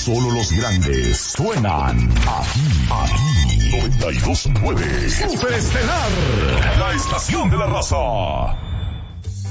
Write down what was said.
Solo los grandes suenan aquí. 92.9 Superestelar, la estación de la raza.